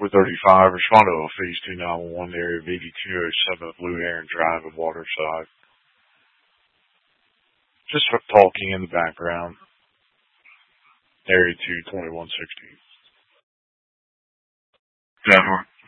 435, respond to Phase 2 911 area of 8207 Blue Heron Drive in Waterside. Just for talking in the background. Area 2 2160. Denver.